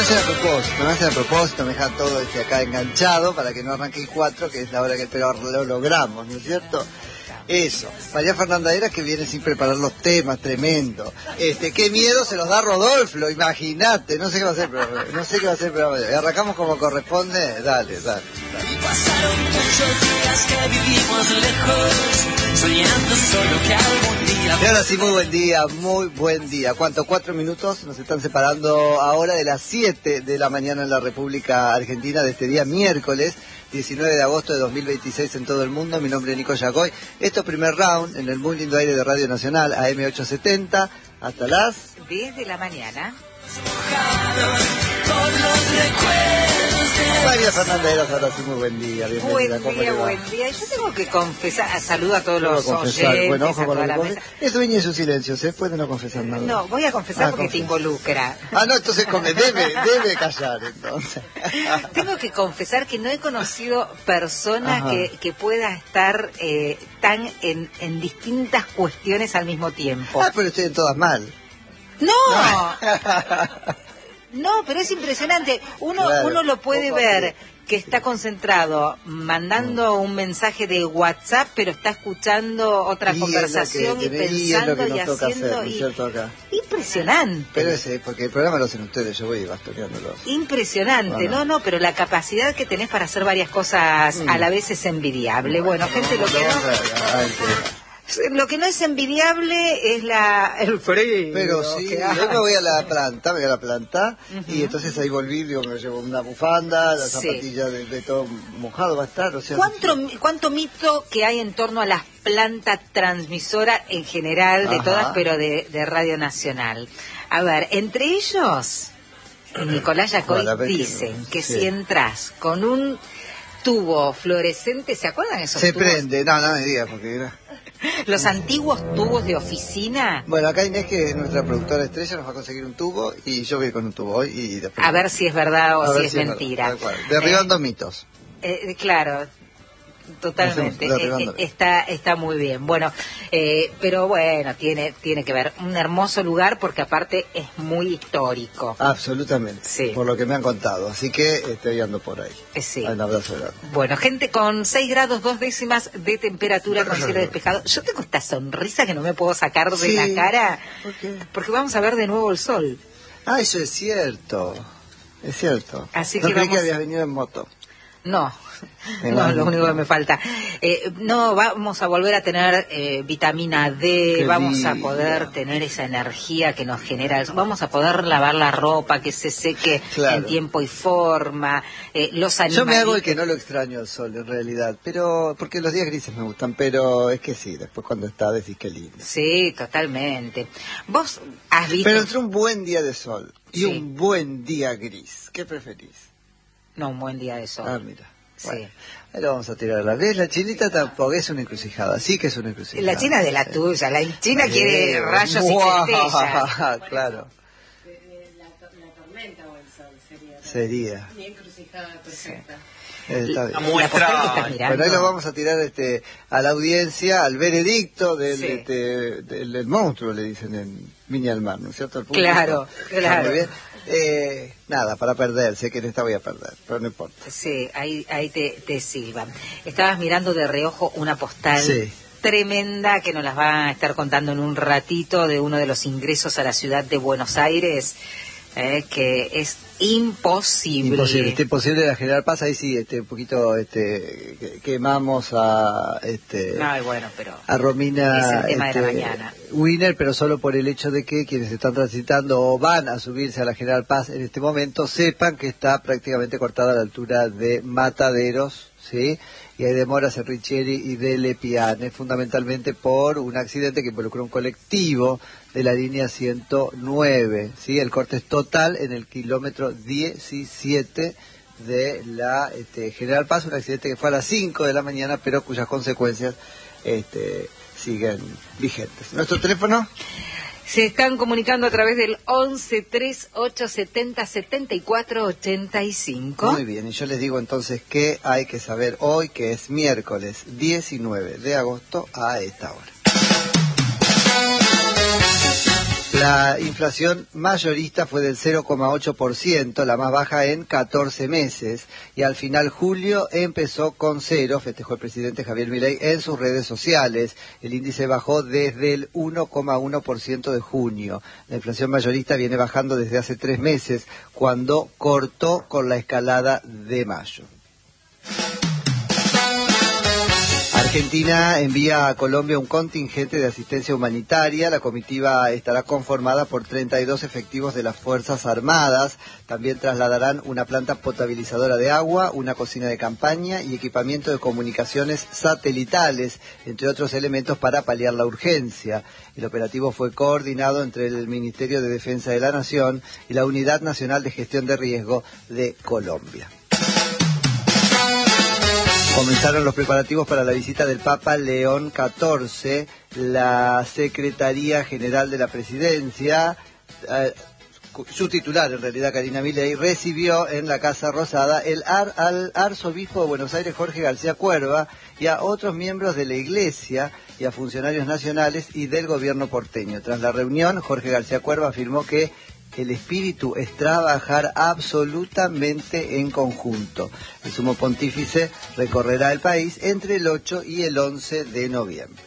me hacen a propósito, me dejan todo acá enganchado para que no arranque el 4, que es la hora pero lo logramos, ¿no es cierto? Eso, María Fernanda Heras, que viene sin preparar los temas, tremendo. Qué miedo se los da Rodolfo, imagínate, no sé qué va a hacer, pero arrancamos como corresponde, dale. Y pasaron muchos días que vivimos lejos, soñando solo que algún día... Y ahora sí, muy buen día. ¿Cuánto? 4 minutos nos están separando ahora de las 7 de la mañana en la República Argentina de este día miércoles 19 de agosto de 2026 en todo el mundo. Mi nombre es Nico Yacoy. Esto es Primer Round en el muy lindo aire de Radio Nacional AM870 hasta las 10 de la mañana. María Fernanda Heras, ahora sí, muy buen día. Bienvenida. Buen día. Yo tengo que confesar, saludo a todos los oyentes. Bueno, ojo con lo que es dueña de sus silencios, puede no confesar nada. No, voy a confesar porque te involucra. Entonces debe callar, entonces. Tengo que confesar que no he conocido persona que pueda estar tan en distintas cuestiones al mismo tiempo. Pero estoy en todas mal. No, pero es impresionante. Uno lo puede ver que está concentrado mandando un mensaje de WhatsApp, pero está escuchando otra conversación y pensando y haciendo. Impresionante. Pero porque el programa lo hacen ustedes, yo voy bastoneándolos. Impresionante, no, pero la capacidad que tenés para hacer varias cosas a la vez es envidiable. Bueno, gente, lo que no es envidiable es el frío. Pero sí, yo me voy a la planta, y entonces ahí volví, me llevo una bufanda, la zapatilla de todo mojado va a estar. O sea, ¿Cuánto mito que hay en torno a las plantas transmisoras en general, de todas, pero de Radio Nacional? A ver, entre ellos, Nicolás Yacoy dicen que si entras con un tubo fluorescente, ¿se acuerdan esos tubos? Se prende, no me digas, porque era... Los antiguos tubos de oficina. Bueno, acá Inés, que es nuestra productora estrella, nos va a conseguir un tubo y yo voy con un tubo hoy y después... A ver si es verdad o si es mentira. Derribando mitos. Claro, totalmente. Está muy bien. Bueno, pero bueno, tiene que ver. Un hermoso lugar porque aparte es muy histórico. Absolutamente. Sí. Por lo que me han contado. Así que estoy ando por ahí. Sí. Un abrazo grande. Bueno, gente, con 6 grados 2 décimas de temperatura con cielo despejado. Yo tengo esta sonrisa que no me puedo sacar de la cara. ¿Por qué? Porque vamos a ver de nuevo el sol. Eso es cierto. Es cierto. Así que creí que habías venido en moto. No, lo único que me falta. Vamos a volver a tener vitamina D, vamos a poder tener esa energía que nos genera, vamos a poder lavar la ropa, que se seque en tiempo y forma, los animales. Yo me hago el que no lo extraño el sol, en realidad, pero porque los días grises me gustan, pero es que sí, después cuando está decís que lindo. Sí, totalmente. ¿Vos has visto? Pero entre un buen día de sol y un buen día gris, ¿qué preferís? No, un buen día de sol. Mira. Bueno, ahí lo vamos a tirar a la vez. La chinita tampoco es una encrucijada, sí que es una encrucijada. La china de la tuya, la china quiere rayos y centellas. Claro. La tormenta o el sol sería. Mi encrucijada perfecta. Está bien. Bueno, ahí lo vamos a tirar a la audiencia, al veredicto del monstruo, le dicen en Viña del Mar, ¿no es cierto? Claro. Muy bien. Nada, para perder, sé que en esta voy a perder, pero no importa. Sí, ahí te silban. Estabas mirando de reojo una postal tremenda que nos las va a estar contando en un ratito de uno de los ingresos a la ciudad de Buenos Aires, que es imposible. Imposible la General Paz, ahí sí, un poquito quemamos a a Romina es el tema de la mañana. Wiener, pero solo por el hecho de que quienes están transitando o van a subirse a la General Paz en este momento sepan que está prácticamente cortada a la altura de Mataderos, ¿sí? Y hay demoras en Richieri y de Lepiane, fundamentalmente por un accidente que involucró un colectivo de la línea 109, ¿sí? El corte es total en el kilómetro 17 de la General Paz, un accidente que fue a las 5 de la mañana, pero cuyas consecuencias siguen vigentes. ¿Nuestro teléfono? Se están comunicando a través del 11-3870-7485. Muy bien, y yo les digo entonces qué hay que saber hoy, que es miércoles 19 de agosto a esta hora. La inflación mayorista fue del 0,8%, la más baja en 14 meses, y al final julio empezó con cero, festejó el presidente Javier Milei en sus redes sociales. El índice bajó desde el 1,1% de junio. La inflación mayorista viene bajando desde hace 3 meses, cuando cortó con la escalada de mayo. Argentina envía a Colombia un contingente de asistencia humanitaria. La comitiva estará conformada por 32 efectivos de las Fuerzas Armadas. También trasladarán una planta potabilizadora de agua, una cocina de campaña y equipamiento de comunicaciones satelitales, entre otros elementos para paliar la urgencia. El operativo fue coordinado entre el Ministerio de Defensa de la Nación y la Unidad Nacional de Gestión de Riesgo de Colombia. Comenzaron los preparativos para la visita del Papa León XIV. La Secretaría General de la Presidencia, su titular en realidad, Karina Milei, recibió en la Casa Rosada al arzobispo de Buenos Aires, Jorge García Cuerva, y a otros miembros de la Iglesia y a funcionarios nacionales y del gobierno porteño. Tras la reunión, Jorge García Cuerva afirmó que el espíritu es trabajar absolutamente en conjunto. El sumo pontífice recorrerá el país entre el 8 y el 11 de noviembre.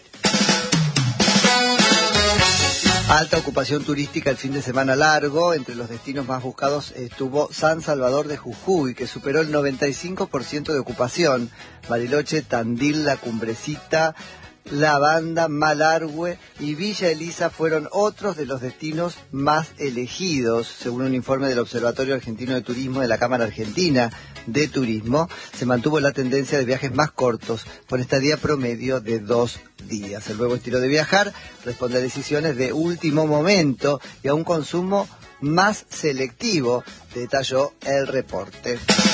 Alta ocupación turística el fin de semana largo. Entre los destinos más buscados estuvo San Salvador de Jujuy, que superó el 95% de ocupación. Bariloche, Tandil, La Cumbrecita, La Banda, Malargüe y Villa Elisa fueron otros de los destinos más elegidos. Según un informe del Observatorio Argentino de Turismo de la Cámara Argentina de Turismo, se mantuvo la tendencia de viajes más cortos, con estadía promedio de 2 días. El nuevo estilo de viajar responde a decisiones de último momento y a un consumo más selectivo, detalló el reporte.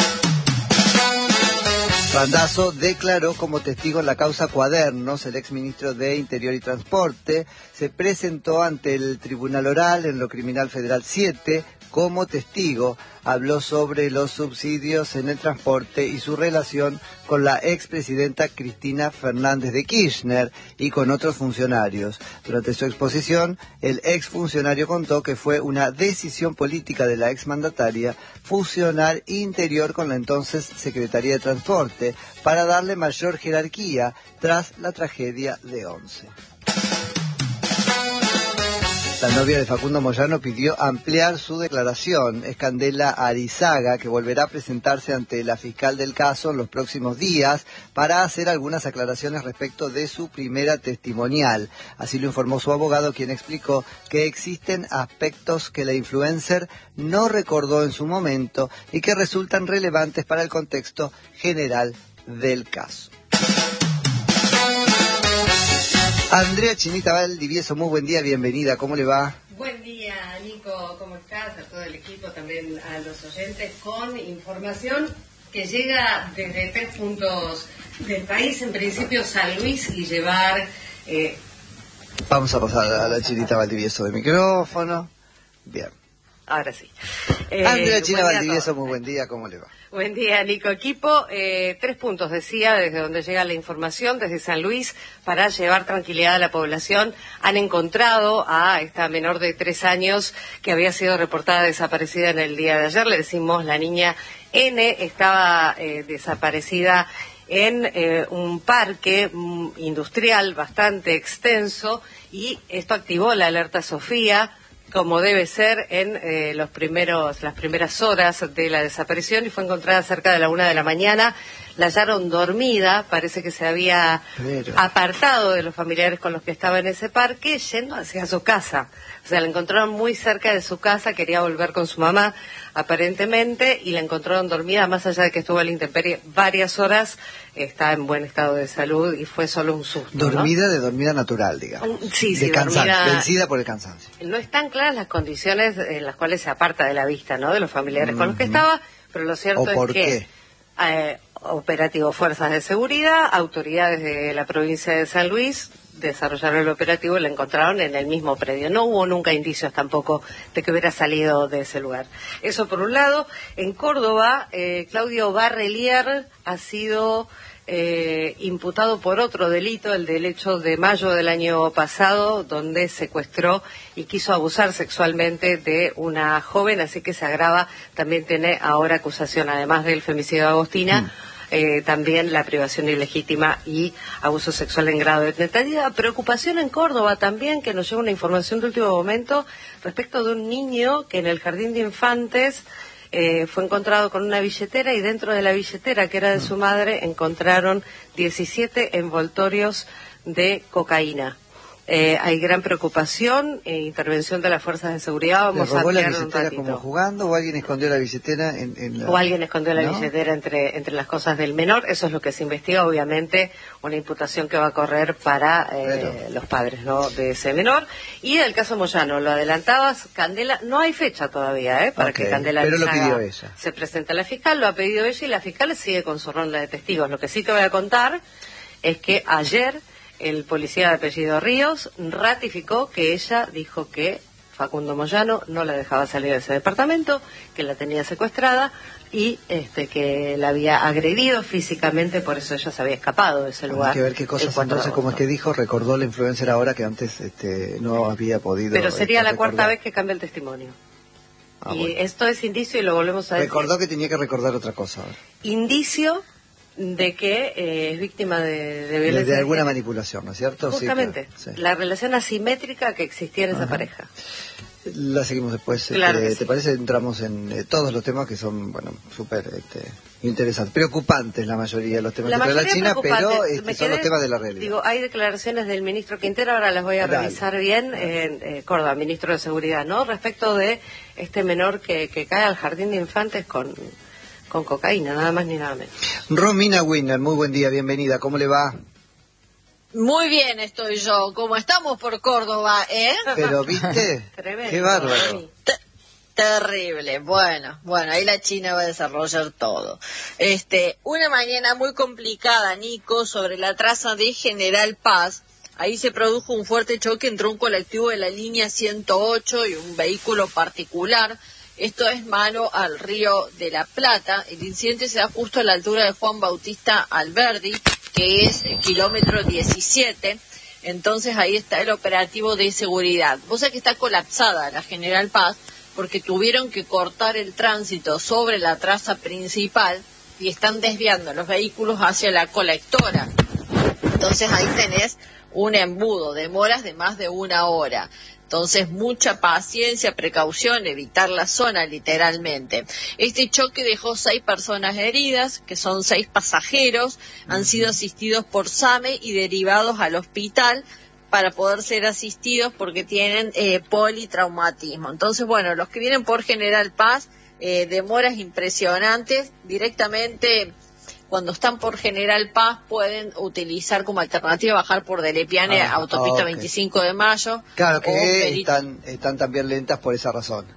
Randazzo declaró como testigo en la causa Cuadernos. El exministro de Interior y Transporte se presentó ante el Tribunal Oral en lo Criminal Federal 7 como testigo. Habló sobre los subsidios en el transporte y su relación con la expresidenta Cristina Fernández de Kirchner y con otros funcionarios. Durante su exposición, el exfuncionario contó que fue una decisión política de la exmandataria fusionar Interior con la entonces Secretaría de Transporte para darle mayor jerarquía tras la tragedia de Once. La novia de Facundo Moyano pidió ampliar su declaración. Es Candela Arizaga, que volverá a presentarse ante la fiscal del caso en los próximos días para hacer algunas aclaraciones respecto de su primera testimonial. Así lo informó su abogado, quien explicó que existen aspectos que la influencer no recordó en su momento y que resultan relevantes para el contexto general del caso. Andrea Chinita Valdivieso, muy buen día, bienvenida, ¿cómo le va? Buen día, Nico, ¿cómo estás? A todo el equipo, también a los oyentes, con información que llega desde 3 puntos del país, en principio San Luis, y llevar... Vamos a pasar a la Chinita Valdivieso de micrófono. Bien. Ahora sí. Andrea China Valdivieso, muy buen día, ¿cómo le va? Buen día, Nico, equipo. 3 puntos, decía, desde donde llega la información, desde San Luis, para llevar tranquilidad a la población. Han encontrado a esta menor de 3 años que había sido reportada desaparecida en el día de ayer. Le decimos, la niña N estaba desaparecida en un parque industrial bastante extenso, y esto activó la alerta Sofía, como debe ser en las primeras horas de la desaparición, y fue encontrada cerca de la 1 de la mañana. La hallaron dormida, parece que se había apartado de los familiares con los que estaba en ese parque, yendo hacia su casa. O sea, la encontraron muy cerca de su casa, quería volver con su mamá, aparentemente, y la encontraron dormida, más allá de que estuvo a la intemperie varias horas, está en buen estado de salud y fue solo un susto. Dormida, ¿no? De dormida natural, digamos. Sí, de cansancio, dormida, vencida por el cansancio. No están claras las condiciones en las cuales se aparta de la vista, ¿no?, de los familiares con los que estaba, pero lo cierto es que... operativo Fuerzas de Seguridad, autoridades de la provincia de San Luis desarrollaron el operativo y la encontraron en el mismo predio. No hubo nunca indicios tampoco de que hubiera salido de ese lugar. Eso por un lado. En Córdoba, Claudio Barrelier ha sido imputado por otro delito, el del hecho de mayo del año pasado, donde secuestró y quiso abusar sexualmente de una joven, así que se agrava, también tiene ahora acusación, además del femicidio de Agostina, también la privación ilegítima y abuso sexual en grado de tentativa. Preocupación en Córdoba también, que nos llega una información de último momento respecto de un niño que en el jardín de infantes fue encontrado con una billetera, y dentro de la billetera, que era de su madre, encontraron 17 envoltorios de cocaína. Hay gran preocupación, intervención de las fuerzas de seguridad. Vamos a ¿robó la ampliar un billetera ratito. como jugando o alguien escondió la billetera en la... O alguien escondió la ¿no? billetera entre las cosas del menor. Eso es lo que se investiga, obviamente, una imputación que va a correr para los padres, ¿no?, de ese menor. Y el caso Moyano, lo adelantabas, Candela, no hay fecha todavía, para que Candela pero lo Lizaga pidió ella. se presente a la fiscal, lo ha pedido ella, y la fiscal sigue con su ronda de testigos. Lo que sí te voy a contar es que ayer el policía de apellido Ríos ratificó que ella dijo que Facundo Moyano no la dejaba salir de ese departamento, que la tenía secuestrada y que la había agredido físicamente, por eso ella se había escapado de ese lugar. Hay que ver qué cosas entonces, como es que dijo, recordó la influencer ahora que antes no había podido. Pero sería la recordar. cuarta vez que cambia el testimonio. Y bueno, esto es indicio, y lo volvemos a decir. recordó que tenía que recordar otra cosa ahora. Indicio de que es víctima de violencia. De alguna manipulación, ¿no es cierto? Justamente, sí, claro, sí. la relación asimétrica que existía en esa pareja. La seguimos después. Claro que ¿Te sí. parece? Entramos en todos los temas que son, bueno, súper interesantes. Preocupantes la mayoría de los temas La que trae la mayoría China, pero preocupantes. son los temas de la realidad. Digo, hay declaraciones del ministro Quintero, ahora las voy a Dale. revisar bien, en Córdoba, ministro de Seguridad, ¿no? Respecto de este menor que cae al jardín de infantes con cocaína, nada más ni nada menos. Romina Winner, muy buen día, bienvenida. ¿Cómo le va? Muy bien estoy yo. ¿Cómo estamos por Córdoba, Pero, ¿viste? Tremendo. Qué bárbaro. Terrible. Bueno, ahí la China va a desarrollar todo. Una mañana muy complicada, Nico, sobre la traza de General Paz. Ahí se produjo un fuerte choque entre un colectivo de la línea 108 y un vehículo particular. Esto es mano al Río de la Plata. El incidente se da justo a la altura de Juan Bautista Alberdi, que es el kilómetro 17. Entonces ahí está el operativo de seguridad. Vos sabés que está colapsada la General Paz porque tuvieron que cortar el tránsito sobre la traza principal y están desviando los vehículos hacia la colectora. Entonces ahí tenés un embudo, demoras de más de 1 hora. Entonces, mucha paciencia, precaución, evitar la zona literalmente. Este choque dejó 6 personas heridas, que son 6 pasajeros, han sido asistidos por SAME y derivados al hospital para poder ser asistidos porque tienen politraumatismo. Entonces, bueno, los que vienen por General Paz, demoras impresionantes, directamente cuando están por General Paz pueden utilizar como alternativa bajar por Delepiane, autopista 25 de Mayo. Claro que están también lentas por esa razón.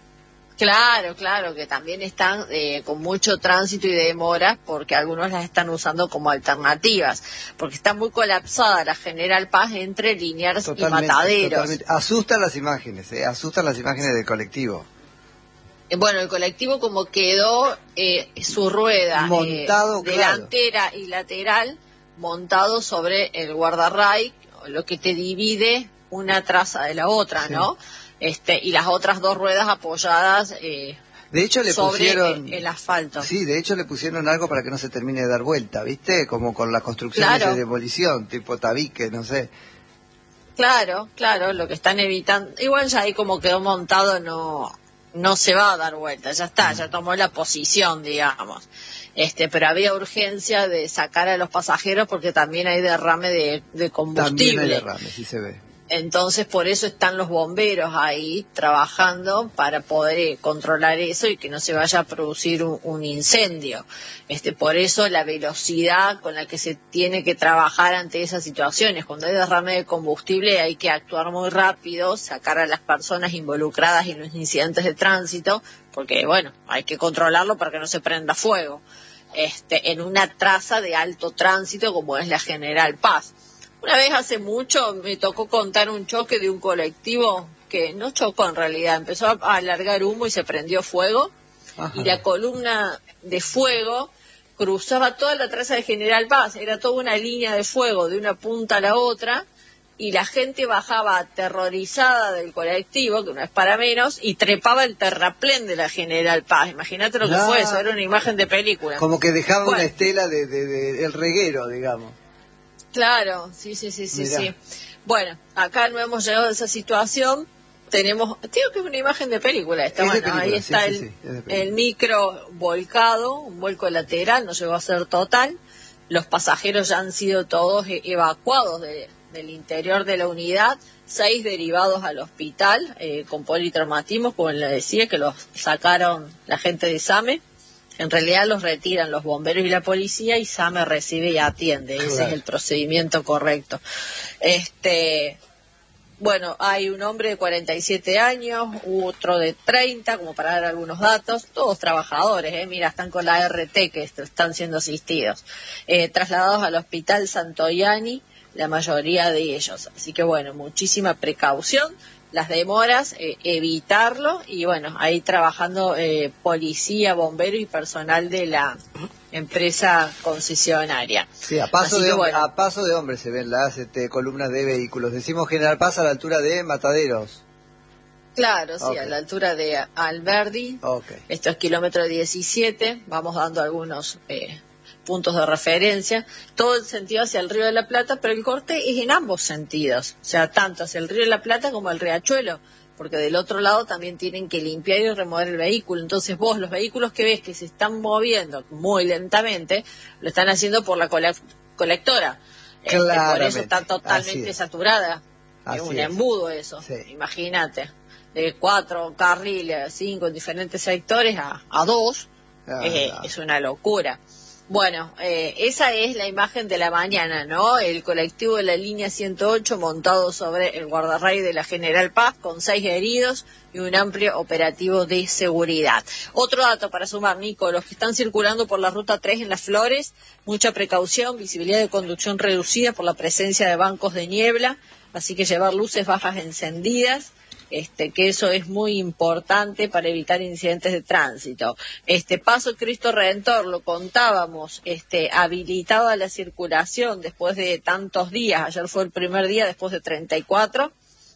Claro, que también están con mucho tránsito y demoras porque algunos las están usando como alternativas, porque está muy colapsada la General Paz entre Liniers y Mataderos. Totalmente. Asustan las imágenes del colectivo. Bueno, el colectivo como quedó su rueda montado, delantera y lateral montado sobre el guardarray, lo que te divide una traza de la otra, sí, ¿no? Y las otras 2 ruedas apoyadas de hecho le sobre pusieron el asfalto. Sí, de hecho le pusieron algo para que no se termine de dar vuelta, ¿viste? Como con las construcciones de demolición, tipo tabique, no sé. Claro, lo que están evitando. Igual ya ahí como quedó montado no se va a dar vuelta, ya está, ya tomó la posición, digamos. Pero había urgencia de sacar a los pasajeros porque también hay derrame de combustible. También hay derrame, sí se ve. Entonces por eso están los bomberos ahí trabajando para poder controlar eso y que no se vaya a producir un incendio. Por eso la velocidad con la que se tiene que trabajar ante esas situaciones. Cuando hay derrame de combustible hay que actuar muy rápido, sacar a las personas involucradas en los incidentes de tránsito, porque bueno, hay que controlarlo para que no se prenda fuego. En una traza de alto tránsito como es la General Paz. Una vez hace mucho me tocó contar un choque de un colectivo que no chocó en realidad, empezó a alargar humo y se prendió fuego. Ajá. Y la columna de fuego cruzaba toda la traza de General Paz, era toda una línea de fuego de una punta a la otra, y la gente bajaba aterrorizada del colectivo, que no es para menos, y trepaba el terraplén de la General Paz. Imagínate lo que fue eso, era una imagen de película. Como que dejaba una estela de el reguero, digamos. Claro, sí. Bueno, acá no hemos llegado a esa situación. Tenemos, digo que es una imagen de película esta, bueno, película, ahí está el micro volcado, un vuelco lateral, no llegó a ser total. Los pasajeros ya han sido todos evacuados del interior de la unidad, 6 derivados al hospital con politraumatismo, como le decía, que los sacaron la gente de SAME. En realidad los retiran los bomberos y la policía, y SAME recibe y atiende. Claro. Ese es el procedimiento correcto. Bueno, hay un hombre de 47 años, otro de 30, como para dar algunos datos, todos trabajadores, mira, están con la RT que están siendo asistidos, trasladados al hospital Santoyani, la mayoría de ellos. Así que bueno, muchísima precaución, las demoras, evitarlo, y bueno, ahí trabajando policía, bombero y personal de la empresa concesionaria. Sí, a paso de hombre se ven las columnas de vehículos. Decimos General Paz a la altura de Mataderos. Claro, sí, a la altura de Alberdi. Esto es kilómetro 17, vamos dando algunos puntos de referencia, todo el sentido hacia el Río de la Plata, pero el corte es en ambos sentidos, o sea, tanto hacia el Río de la Plata como el Riachuelo, porque del otro lado también tienen que limpiar y remover el vehículo. Entonces vos, los vehículos que ves que se están moviendo muy lentamente, lo están haciendo por la colectora. Por eso está totalmente saturada. Es un embudo eso, imagínate. De 4 carriles, 5 en diferentes sectores a 2, es una locura. Bueno, esa es la imagen de la mañana, ¿no? El colectivo de la línea 108 montado sobre el guardarray de la General Paz con 6 heridos y un amplio operativo de seguridad. Otro dato para sumar, Nico, los que están circulando por la ruta 3 en Las Flores, mucha precaución, visibilidad de conducción reducida por la presencia de bancos de niebla, así que llevar luces bajas encendidas. Que eso es muy importante para evitar incidentes de tránsito. Paso Cristo Redentor, lo contábamos, habilitado a la circulación después de tantos días. Ayer fue el primer día después de 34.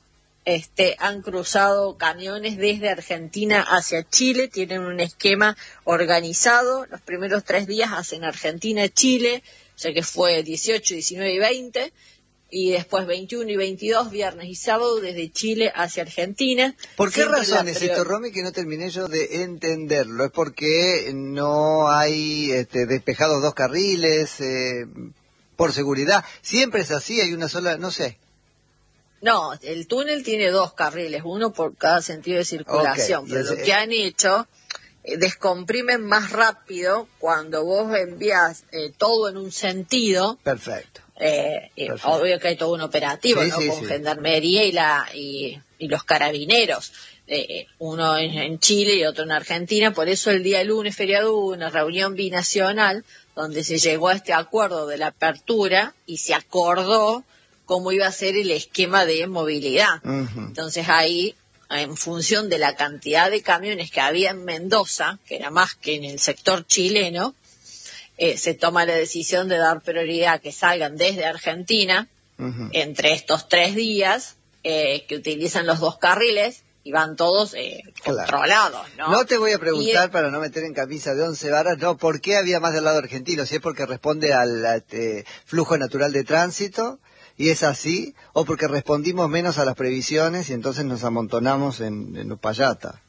Han cruzado camiones desde Argentina hacia Chile, tienen un esquema organizado. Los primeros 3 días hacen Argentina-Chile, o sea que fue 18, 19 y 20. Y después 21 y 22, viernes y sábado, desde Chile hacia Argentina. ¿Por qué razón es esto, Romy, que no terminé yo de entenderlo? ¿Es porque no hay despejados 2 carriles por seguridad? ¿Siempre es así? ¿Hay una sola? No sé. No, el túnel tiene 2 carriles, uno por cada sentido de circulación. Pero lo que han hecho, descomprimen más rápido cuando vos envías todo en un sentido. Perfecto. Obvio que hay todo un operativo, ¿no? Con Gendarmería y los carabineros, uno en Chile y otro en Argentina. Por eso el día lunes feriado hubo una reunión binacional donde se llegó a este acuerdo de la apertura y se acordó cómo iba a ser el esquema de movilidad. Entonces ahí, en función de la cantidad de camiones que había en Mendoza, que era más que en el sector chileno, se toma la decisión de dar prioridad a que salgan desde Argentina entre estos 3 días, que utilizan los 2 carriles y van todos controlados, ¿no? No te voy a preguntar, para no meter en camisa de 11 varas, no, ¿por qué había más del lado argentino? Si es porque responde al flujo natural de tránsito, y es así, o porque respondimos menos a las previsiones y entonces nos amontonamos en Uspallata.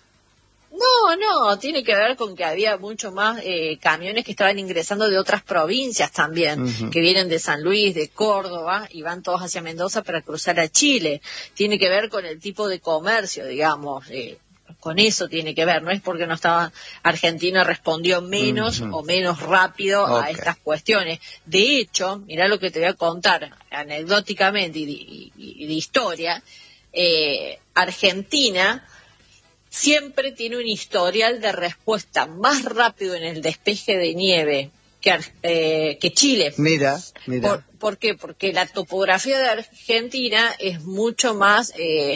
No, tiene que ver con que había mucho más camiones que estaban ingresando de otras provincias también, que vienen de San Luis, de Córdoba, y van todos hacia Mendoza para cruzar a Chile. Tiene que ver con el tipo de comercio, digamos, con eso tiene que ver, no es porque no estaba Argentina respondió menos o menos rápido a estas cuestiones. De hecho, mirá lo que te voy a contar anecdóticamente y de historia, Argentina siempre tiene un historial de respuesta más rápido en el despeje de nieve que Chile. Mira. ¿Por qué? Porque la topografía de Argentina es mucho más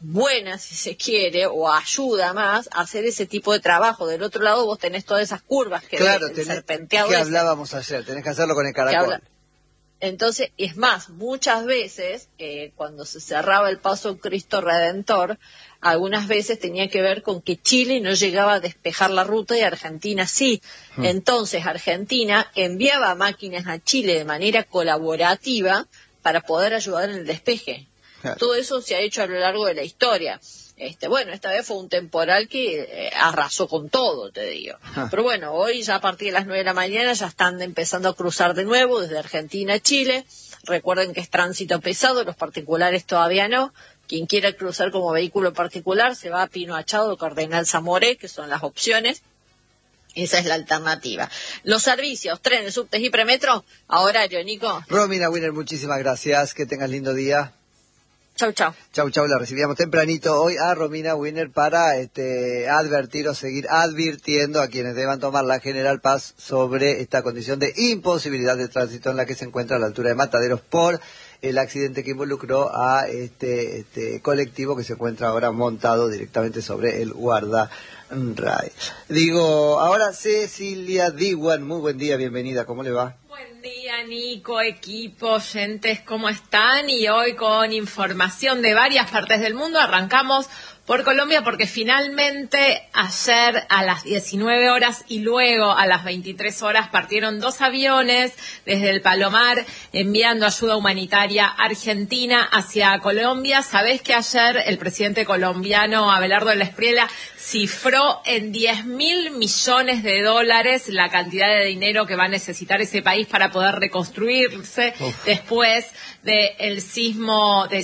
buena, si se quiere, o ayuda más a hacer ese tipo de trabajo. Del otro lado vos tenés todas esas curvas que serpenteado que hablábamos ayer, tenés que hacerlo con el caracol. Entonces, es más, muchas veces, cuando se cerraba el paso Cristo Redentor, algunas veces tenía que ver con que Chile no llegaba a despejar la ruta y Argentina sí. Entonces, Argentina enviaba máquinas a Chile de manera colaborativa para poder ayudar en el despeje. Claro. Todo eso se ha hecho a lo largo de la historia. Bueno, esta vez fue un temporal que arrasó con todo, te digo. Pero bueno, hoy ya a partir de las 9 de la mañana ya están empezando a cruzar de nuevo desde Argentina a Chile. Recuerden que es tránsito pesado, los particulares todavía no. Quien quiera cruzar como vehículo particular se va a Pino Achado o Cardenal Zamoré, que son las opciones. Esa es la alternativa. Los servicios, trenes, subtes y premetro, a horario, Nico. Romina Winner, muchísimas gracias. Que tengas lindo día. Chau, chau. Chau, la recibíamos tempranito hoy a Romina Winner para advertir o seguir advirtiendo a quienes deban tomar la General Paz sobre esta condición de imposibilidad de tránsito en la que se encuentra a la altura de Mataderos por el accidente que involucró a este colectivo que se encuentra ahora montado directamente sobre el guardarray. Ahora Cecilia Diwan, muy buen día, bienvenida, ¿cómo le va? Buen día, Nico, equipo, oyentes, ¿cómo están? Y hoy con información de varias partes del mundo arrancamos por Colombia porque finalmente ayer a las 19 horas y luego a las 23 horas partieron 2 aviones desde el Palomar enviando ayuda humanitaria argentina hacia Colombia. Sabés que ayer el presidente colombiano Abelardo del Espriella cifró en $10.000 millones la cantidad de dinero que va a necesitar ese país para poder reconstruirse después del sismo de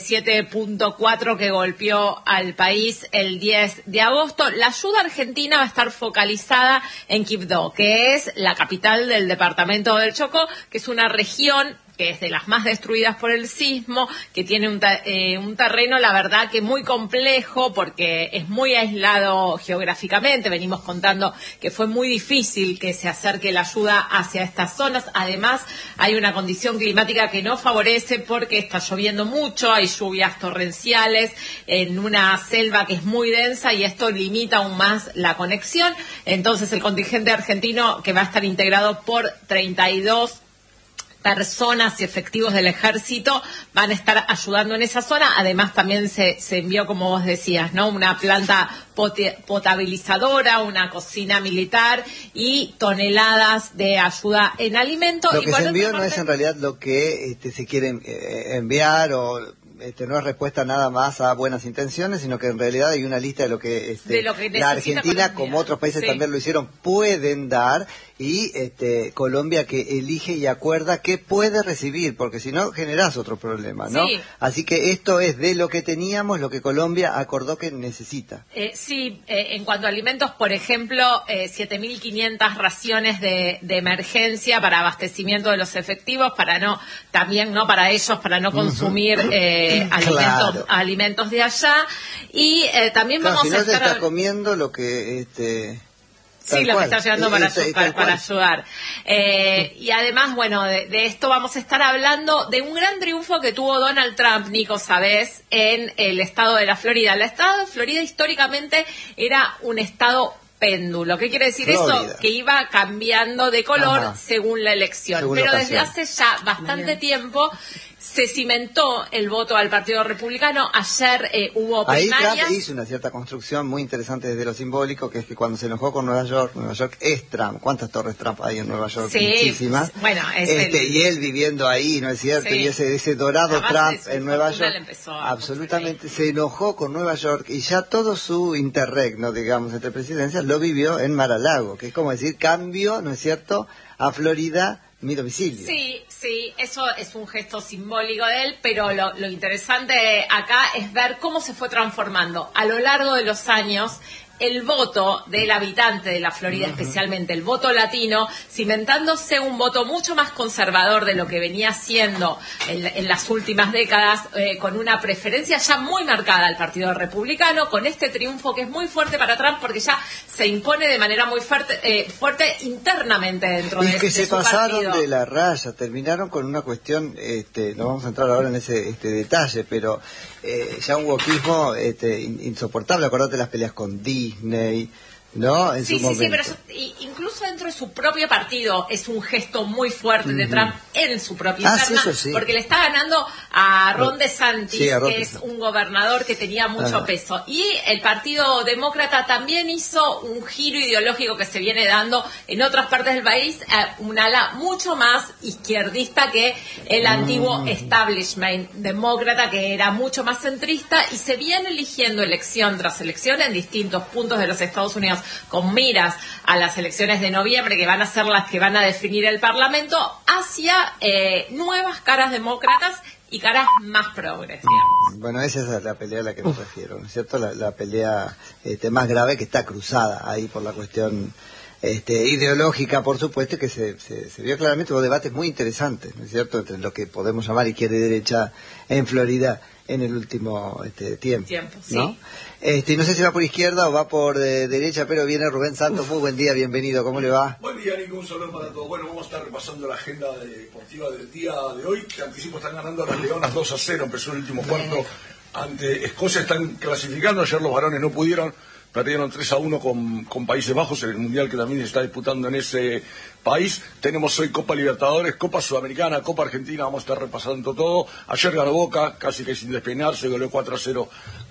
7.4 que golpeó al país el 10 de agosto. La ayuda argentina va a estar focalizada en Quibdó, que es la capital del departamento del Chocó, que es una región que es de las más destruidas por el sismo, que tiene un terreno, la verdad, que muy complejo, porque es muy aislado geográficamente. Venimos contando que fue muy difícil que se acerque la ayuda hacia estas zonas. Además, hay una condición climática que no favorece porque está lloviendo mucho, hay lluvias torrenciales en una selva que es muy densa y esto limita aún más la conexión. Entonces, el contingente argentino, que va a estar integrado por 32 personas y efectivos del ejército, van a estar ayudando en esa zona. Además también se envió, como vos decías, ¿no?, una planta potabilizadora, una cocina militar y toneladas de ayuda en alimentos. Lo que se envió no es en realidad lo que se quiere enviar o no es respuesta nada más a buenas intenciones, sino que en realidad hay una lista de lo que la Argentina, como otros países también lo hicieron, pueden dar, y Colombia que elige y acuerda qué puede recibir, porque si no generás otro problema, ¿no? Sí. Así que esto es de lo que teníamos, lo que Colombia acordó que necesita. En cuanto a alimentos, por ejemplo, 7.500 raciones de emergencia para abastecimiento de los efectivos, para no consumir alimentos de allá, y también vamos si no a estar... se está comiendo lo que... Sí, lo que está llegando para ayudar. Y además, bueno, de esto vamos a estar hablando de un gran triunfo que tuvo Donald Trump, Nico, sabés, en el estado de la Florida. El estado de Florida históricamente era un estado péndulo. ¿Qué quiere decir Florida? Eso? Que iba cambiando de color según la elección. Pero desde hace ya bastante tiempo se cimentó el voto al Partido Republicano. Ayer hubo primarias. Ahí Trump hizo una cierta construcción muy interesante desde lo simbólico, que es que cuando se enojó con Nueva York es Trump. ¿Cuántas torres Trump hay en Nueva York? Sí, muchísimas. Bueno, y él viviendo ahí, ¿no es cierto? Sí. Y ese dorado Trump en Nueva York. Absolutamente se enojó con Nueva York y ya todo su interregno, digamos, entre presidencias lo vivió en Mar-a-Lago, que es como decir, cambio, ¿no es cierto?, a Florida mi domicilio. Sí, eso es un gesto simbólico de él, pero lo interesante acá es ver cómo se fue transformando a lo largo de los años el voto del habitante de la Florida, especialmente el voto latino, cimentándose un voto mucho más conservador de lo que venía siendo en las últimas décadas, con una preferencia ya muy marcada al Partido Republicano, con este triunfo que es muy fuerte para Trump, porque ya se impone de manera muy fuerte internamente dentro de Y que se su pasaron partido. de la raya, terminaron con una cuestión, no vamos a entrar ahora en ese detalle, pero ya un wokismo insoportable. Acordate las peleas con Disney, ¿no? En su momento. Sí, pero incluso dentro de su propio partido es un gesto muy fuerte de Trump en su propia interna, sí. porque le está ganando a Ron DeSantis, que es un gobernador que tenía mucho peso. Y el Partido Demócrata también hizo un giro ideológico que se viene dando en otras partes del país, un ala mucho más izquierdista que el antiguo establishment demócrata, que era mucho más centrista, y se viene eligiendo elección tras elección en distintos puntos de los Estados Unidos, con miras a las elecciones de noviembre, que van a ser las que van a definir el Parlamento, hacia nuevas caras demócratas y caras más progres, digamos. Bueno, esa es la pelea a la que me refiero, ¿no es cierto? La pelea más grave, que está cruzada ahí por la cuestión ideológica, por supuesto, que se vio claramente unos debates muy interesantes, ¿no es cierto?, entre lo que podemos llamar izquierda y derecha en Florida en el último tiempo, ¿no? Sí. No sé si va por izquierda o va por derecha, pero viene Rubén Santos. Muy buen día, bienvenido, ¿cómo le va? Buen día, Nico, un saludo para todos. Bueno, vamos a estar repasando la agenda deportiva del día de hoy. Te anticipo, están ganando las Leonas 2-0, empezó el último cuarto ante Escocia, están clasificando. Ayer los varones no pudieron, perdieron 3-1 con Países Bajos en el Mundial que también se está disputando en ese país. Tenemos hoy Copa Libertadores, Copa Sudamericana, Copa Argentina, vamos a estar repasando todo. Ayer ganó Boca, casi que sin despeinarse, goleó 4-0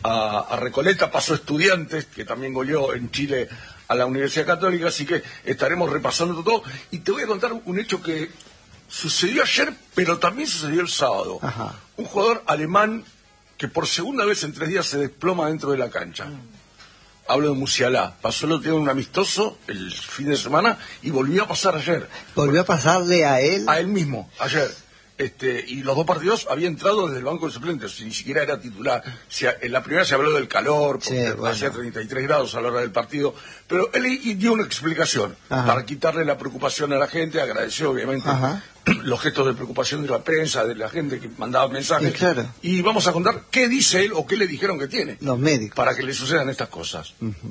a Recoleta, pasó Estudiantes, que también goleó en Chile a la Universidad Católica, así que estaremos repasando todo. Y te voy a contar un hecho que sucedió ayer, pero también sucedió el sábado. Ajá. Un jugador alemán que por segunda vez en 3 días se desploma dentro de la cancha. Hablo de Musiala. Pasó el otro día un amistoso el fin de semana y volvió a pasar ayer. ¿Volvió a pasarle a él? A él mismo, ayer. Y los 2 partidos había entrado desde el banco de suplentes, ni siquiera era titular. En la primera se habló del calor, porque hacía 33 grados a la hora del partido, pero él dio una explicación para quitarle la preocupación a la gente, agradeció obviamente los gestos de preocupación de la prensa, de la gente que mandaba mensajes, y vamos a contar qué dice él o qué le dijeron que tiene. Los médicos. Para que le sucedan estas cosas.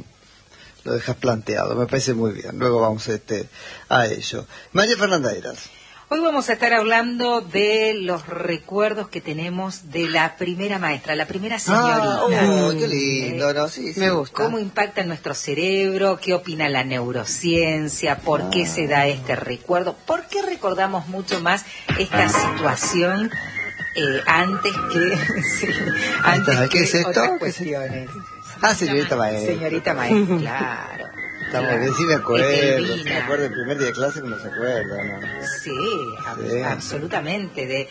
Lo dejas planteado, me parece muy bien. Luego vamos a ello. María Fernanda Heras. Hoy vamos a estar hablando de los recuerdos que tenemos de la primera maestra, la primera señorita. Qué lindo, ¿no? Sí, me gusta. ¿Cómo impacta en nuestro cerebro? ¿Qué opina la neurociencia? ¿Por qué se da este recuerdo? ¿Por qué recordamos mucho más esta situación antes que antes que es esto? Otras cuestiones. Señorita maestra. Señorita maestra, claro. Sí, me acuerdo del primer día de clase, que no se acuerda, ¿no? Sí, absolutamente. De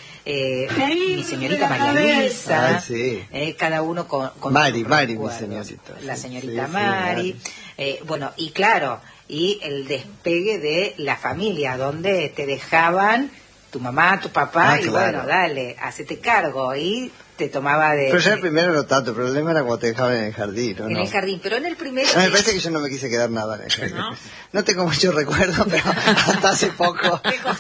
mi señorita María Luisa, cada uno con Mari, mi señorita. La señorita Mari. Bueno, y claro, y el despegue de la familia, donde te dejaban tu mamá, tu papá, y bueno, dale, hacete cargo, y te tomaba de... Pero ya el primero no tanto, el problema era cuando te dejaban en el jardín, ¿no? En el jardín, pero en el primero... me parece que yo no me quise quedar nada en el jardín. No tengo mucho recuerdo, pero hasta hace poco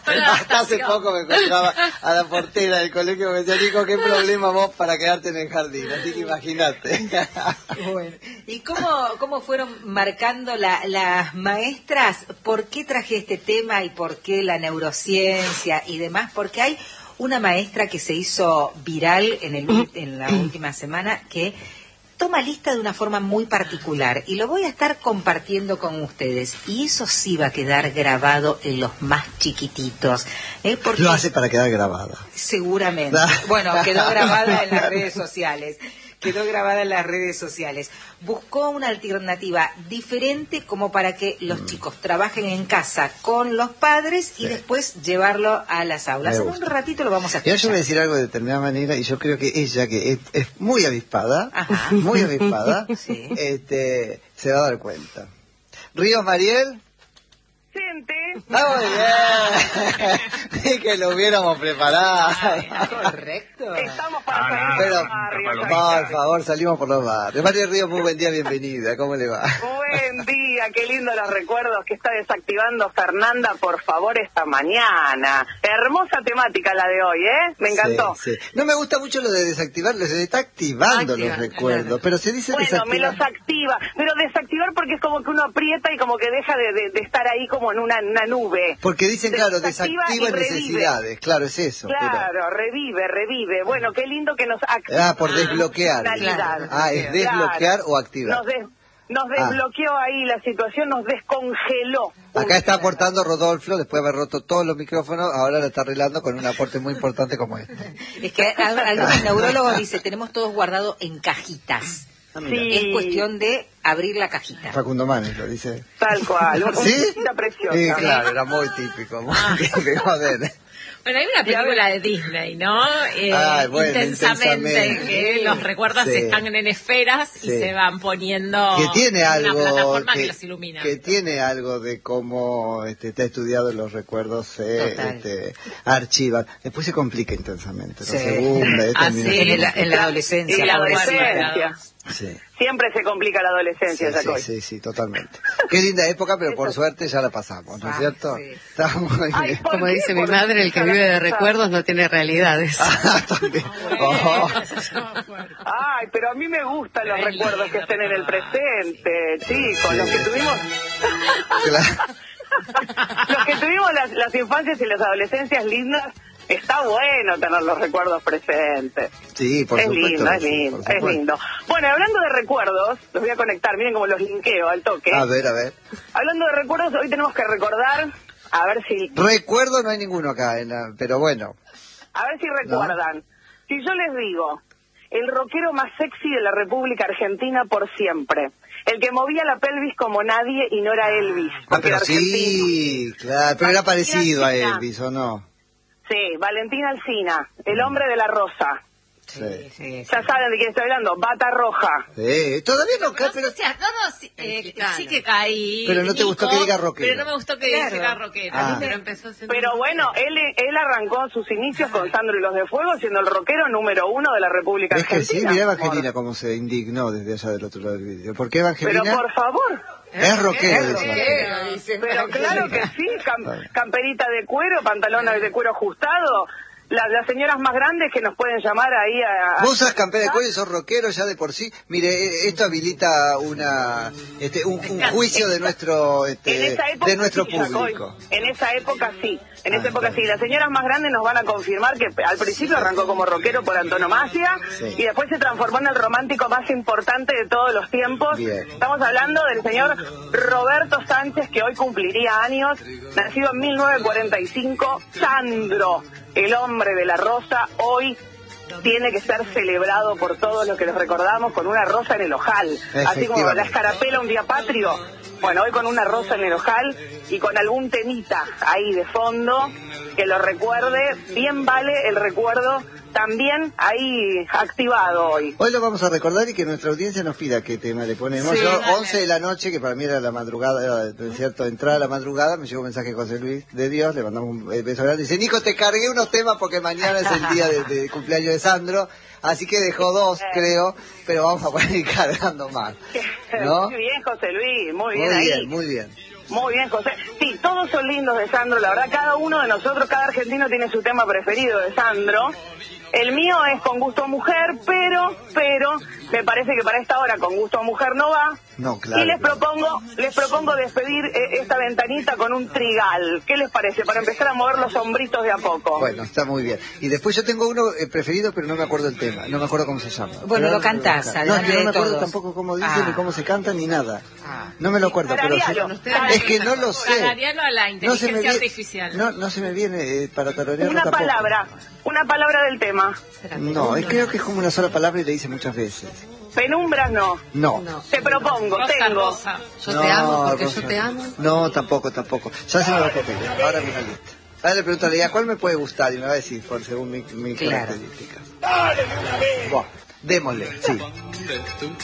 me encontraba a la portera del colegio que me decía, Nico, ¿qué problema vos para quedarte en el jardín? Así que imagínate. Bueno, ¿y cómo fueron marcando las maestras? ¿Por qué traje este tema y por qué la neurociencia y demás? Porque hay una maestra que se hizo viral en la última semana, que toma lista de una forma muy particular, y lo voy a estar compartiendo con ustedes, y eso sí va a quedar grabado en los más chiquititos. Porque lo hace para quedar grabada. Seguramente. Bueno, quedó grabada en las redes sociales. Buscó una alternativa diferente como para que los chicos trabajen en casa con los padres y después llevarlo a las aulas. En un ratito lo vamos a escuchar. Yo voy a decir algo de determinada manera, y yo creo que ella, que es muy avispada, se va a dar cuenta. ¿Ríos, Mariel? Gente. ¡Ah, muy bien! Que lo hubiéramos preparado. Correcto. esto? Estamos para salir Pero, por barrios. por favor, salimos por los barrios. María Ríos, muy buen día, bienvenida. ¿Cómo le va? Buen día, qué lindo los recuerdos que está desactivando Fernanda, por favor, esta mañana. Hermosa temática la de hoy, ¿eh? Me encantó. Sí, sí. No me gusta mucho lo de desactivar, se está activando los recuerdos, pero se dice Bueno, desactivar. me los activa, pero desactivar porque es como que uno aprieta y como que deja de estar ahí como en una nube. Porque dicen, claro, Desactiva desactiva y revive. necesidades, claro, es eso. Claro, revive. Bueno, qué lindo que nos activa. Por desbloquear. Claro. ¿Es desbloquear o activar? Nos desbloqueó ahí la situación, nos descongeló. Acá está aportando Rodolfo, después de haber roto todos los micrófonos, ahora lo está arreglando con un aporte muy importante como este. Es que algunos neurólogos dicen, tenemos todos guardado en cajitas. Sí. Es cuestión de abrir la cajita. Facundo Manes lo dice. Tal cual, ¿Sí? Una preciosa. Sí, claro, era muy típico, joder. Bueno, hay una película de Disney, ¿no? Bueno, intensamente, que los recuerdos están en esferas y se van poniendo que tiene en algo, una plataforma que los ilumina. Que tiene algo de cómo está estudiado los recuerdos se archivan. Después se complica intensamente. La segunda, en la adolescencia. En la adolescencia. Sí. Siempre se complica la adolescencia, Jacoy. Sí, totalmente. Qué linda época, pero por suerte ya la pasamos, ¿no es cierto? Sí. Está muy bien. Como dice mi madre, el que vive de recuerdos no tiene realidades. También. Ay, pero a mí me gustan los recuerdos que estén en el presente, chicos, los que tuvimos... Los que tuvimos las infancias y las adolescencias lindas, está bueno tener los recuerdos presentes. Sí, por supuesto. Es lindo. Bueno, hablando de recuerdos, los voy a conectar, miren cómo los linkeo al toque. A ver. Hablando de recuerdos, hoy tenemos que recordar, a ver si... Recuerdo no hay ninguno acá, pero bueno. A ver si recuerdan. ¿No? Si yo les digo, el rockero más sexy de la República Argentina por siempre. El que movía la pelvis como nadie y no era Elvis. Pero sí, claro, pero era parecido a Elvis, ¿o no? Sí, Valentín Alsina, el hombre de la rosa. Sí. Ya saben de quién estoy hablando, Bata Roja. Todavía no cae, pero... sí que caí. Pero no te gustó que diga rockero. Pero no me gustó que dijera rockero. Pero bueno, él arrancó sus inicios con Sandro y los de Fuego, siendo el rockero número 1 de la República Argentina. Es que sí, mira Evangelina cómo se indignó desde allá del otro lado del vídeo. ¿Por qué Evangelina? Pero por favor... Es rockero, pero claro que sí, camperita de cuero, pantalones de cuero ajustado. Las señoras más grandes que nos pueden llamar ahí a... Vos usas campera de cuero y sos rockero ya de por sí. Mire, esto habilita un juicio de nuestro de nuestro público. En esa época sí. Las señoras más grandes nos van a confirmar que al principio arrancó como rockero por antonomasia y después se transformó en el romántico más importante de todos los tiempos. Bien. Estamos hablando del señor Roberto Sánchez, que hoy cumpliría años, nacido en 1945, Sandro. El hombre de la rosa hoy tiene que ser celebrado por todos los que los recordamos con una rosa en el ojal. Así como la escarapela un día patrio. Bueno, hoy con una rosa en el ojal y con algún temita ahí de fondo que lo recuerde. Bien vale el recuerdo también ahí activado hoy. Hoy lo vamos a recordar y que nuestra audiencia nos pida qué tema le ponemos. Yo, 11 de la noche, que para mí era la madrugada, era cierto, entrada a la madrugada, me llegó un mensaje de José Luis de Dios, le mandamos un beso grande. Dice, Nico, te cargué unos temas porque mañana es el día de cumpleaños de Sandro, así que dejó 2, creo, pero vamos a poner cargando más, ¿no? Muy bien, José Luis, muy bien ahí. Muy bien. Muy bien, José. Sí, todos son lindos de Sandro, la verdad, cada uno de nosotros, cada argentino tiene su tema preferido de Sandro. El mío es Con gusto a mujer, pero me parece que para esta hora Con gusto a mujer no va. No, claro. Y les propongo despedir esta ventanita con un trigal. ¿Qué les parece? Para empezar a mover los hombritos de a poco. Bueno, está muy bien. Y después yo tengo uno preferido, pero no me acuerdo el tema. No me acuerdo cómo se llama. Bueno, lo cantás. No, es que no me acuerdo tampoco cómo dice, ni cómo se canta, ni nada. No me lo acuerdo, pero es que no lo sé. Tararealo a la inteligencia artificial. No se me viene para tararearlo una palabra del tema. No, creo que es como una sola palabra y le dice muchas veces. Penumbras no. Te propongo, tengo. Yo te amo porque yo te amo. No, tampoco. Ya se me va a copiar. Ahora mira lista. Ahora le pregunto a ¿cuál me puede gustar? Y me va a decir, según mi características. Dale, démosle, sí.